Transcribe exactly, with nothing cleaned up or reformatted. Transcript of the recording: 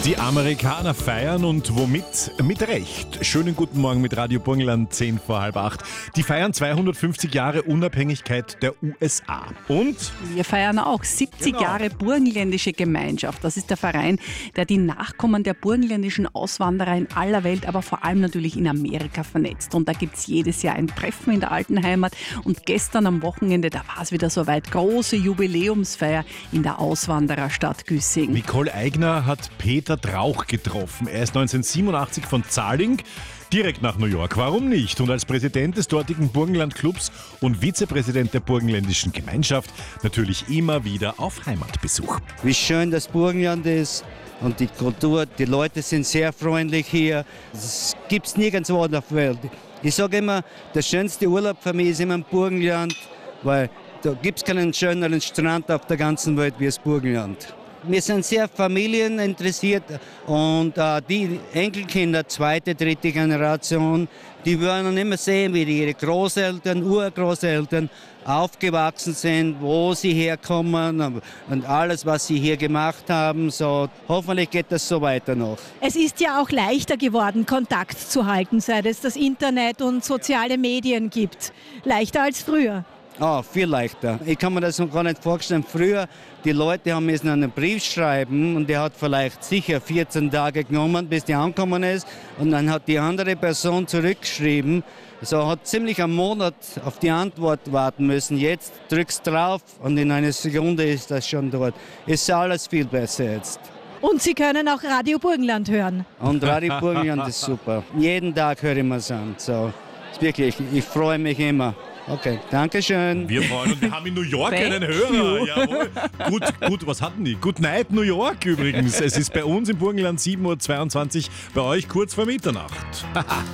Die Amerikaner feiern und womit? Mit Recht. Schönen guten Morgen mit Radio Burgenland, zehn vor halb acht. Die feiern zweihundertfünfzig Jahre Unabhängigkeit der U S A. Und? Wir feiern auch siebzig Genau. Jahre Burgenländische Gemeinschaft. Das ist der Verein, der die Nachkommen der burgenländischen Auswanderer in aller Welt, aber vor allem natürlich in Amerika vernetzt. Und da gibt es jedes Jahr ein Treffen in der alten Heimat. Und gestern am Wochenende, da war es wieder soweit, große Jubiläumsfeier in der Auswandererstadt Güssing. Nicole Eigner hat Peter Trauch getroffen. Er ist neunzehnhundertsiebenundachtzig von Zahling, direkt nach New York. Warum nicht? Und als Präsident des dortigen Burgenland-Clubs und Vizepräsident der burgenländischen Gemeinschaft natürlich immer wieder auf Heimatbesuch. Wie schön das Burgenland ist und die Kultur. Die Leute sind sehr freundlich hier. Das gibt es nirgendwo auf der Welt. Ich sage immer, der schönste Urlaub für mich ist immer im Burgenland, weil da gibt es keinen schöneren Strand auf der ganzen Welt wie das Burgenland. Wir sind sehr familieninteressiert und äh, die Enkelkinder, zweite, dritte Generation, die wollen immer sehen, wie ihre Großeltern, Urgroßeltern aufgewachsen sind, wo sie herkommen und alles, was sie hier gemacht haben. So, hoffentlich geht das so weiter noch. Es ist ja auch leichter geworden, Kontakt zu halten, seit es das Internet und soziale Medien gibt. Leichter als früher. Oh, viel leichter. Ich kann mir das noch gar nicht vorstellen. Früher, die Leute haben müssen einen Brief schreiben und der hat vielleicht sicher vierzehn Tage genommen, bis der angekommen ist. Und dann hat die andere Person zurückgeschrieben. So hat ziemlich einen Monat auf die Antwort warten müssen. Jetzt drückst drauf und in einer Sekunde ist das schon dort. Ist alles viel besser jetzt. Und Sie können auch Radio Burgenland hören. Und Radio Burgenland ist super. Jeden Tag höre ich mir es an. So, ist wirklich, ich freue mich immer. Okay, danke schön. Wir freuen uns, wir haben in New York Thank einen Hörer. Jawohl. Gut, gut, was hatten die? Good Night New York übrigens. Es ist bei uns im Burgenland sieben Uhr zweiundzwanzig, bei euch kurz vor Mitternacht.